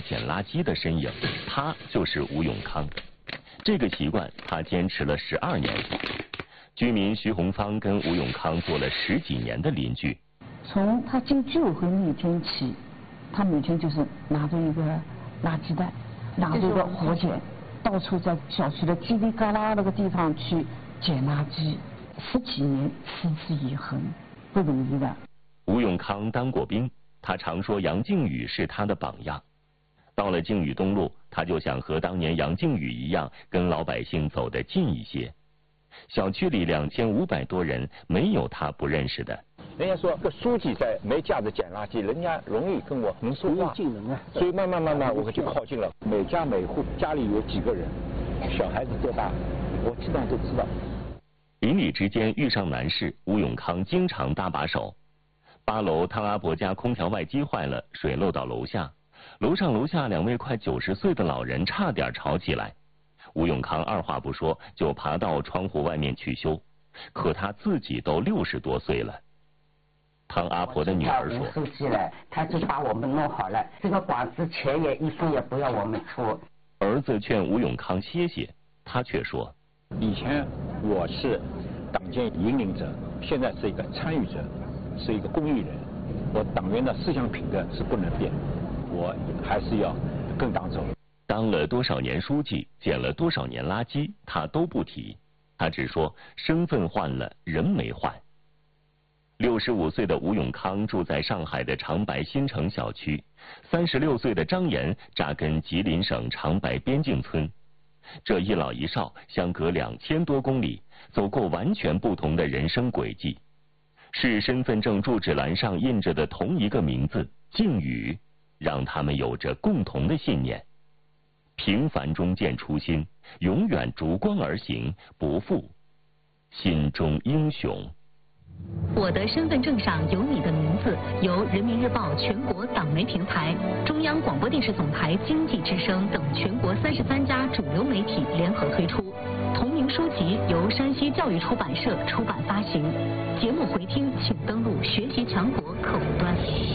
捡垃圾的身影，他就是吴永康。这个习惯他坚持了12年。居民徐红芳跟吴永康做了10几年的邻居。 从他进居委会那天起，他每天就是拿着一个垃圾袋，拿着一个火剪，到处在小区的叽里嘎啦那个地方去捡垃圾，10几年持之以恒，不容易的。 吴永康当过兵，他常说杨靖宇是他的榜样。到了靖宇东路，他就想和当年杨靖宇一样，跟老百姓走得近一些。小区里2500多人，没有他不认识的。 人家说个书记在没架子捡垃圾，人家容易跟我能说话，所以慢慢我就靠近了。每家每户家里有几个人，小孩子多大，我基本上都知道。 邻里之间遇上难事，吴永康经常搭把手。8楼汤阿伯家空调外机坏了，水漏到楼下，楼上楼下2位快90岁的老人差点吵起来。吴永康二话不说就爬到窗户外面去修，可他自己都60多岁了。汤阿婆的女儿说：“ 书记了，他就把我们弄好了，这个管子钱也1分也不要我们出。” 儿子劝吴永康歇歇，他却说：“ 以前我是党建引领者，现在是一个参与者，是一个公益人。我党员的思想品格是不能变，我还是要跟党走。” 当了多少年书记，捡了多少年垃圾，他都不提，他只说身份换了，人没换。65岁的吴永康住在上海的长白新城小区，36岁的张岩扎根吉林省长白边境村。这一老一少相隔2000多公里，走过完全不同的人生轨迹。是身份证住址栏上印着的同一个名字靖宇，让他们有着共同的信念。平凡中见初心，永远逐光而行，不负心中英雄。 我的身份证上有你的名字，由人民日报全国党媒平台、中央广播电视总台经济之声等全国33家主流媒体联合推出。同名书籍由山西教育出版社出版发行。节目回听请登录学习强国客户端。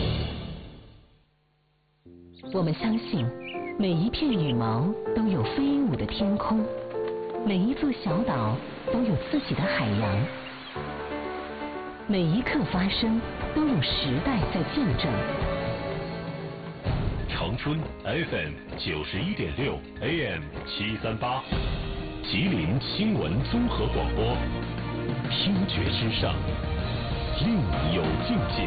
我们相信每一片羽毛都有飞舞的天空，每一座小岛都有自己的海洋，每一刻发生都有时代在见证。 长春 FM 91.6 AM 738，吉林新闻综合广播，听觉之上，另有境界。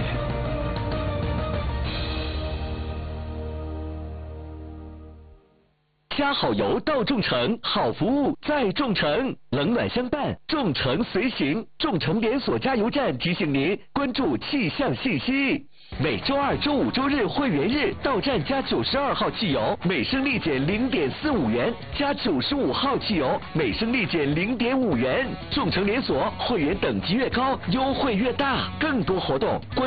加好油到众诚，好服务在众诚，冷暖相伴，众诚随行。众诚连锁加油站提醒您关注气象信息。每周2、周5、周日会员日到站加92号汽油，每升立减0.45元；加95号汽油，每升立减0.5元。众诚连锁会员等级越高，优惠越大，更多活动关。